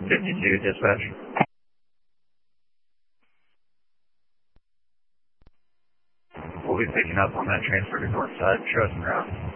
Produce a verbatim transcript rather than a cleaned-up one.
fifty-two, dispatch. We'll be picking up on that transfer to north side, chosen route.